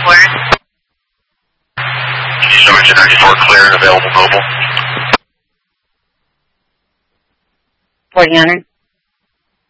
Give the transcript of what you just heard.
Show engine 94 clear and available mobile. 1400.